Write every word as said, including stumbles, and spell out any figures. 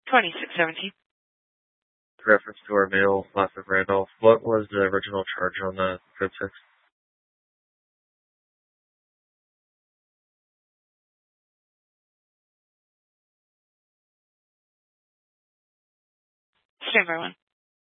twenty-six seventeen. Reference to our mail, last of Randolph. What was the original charge on the Code six? Stand by one.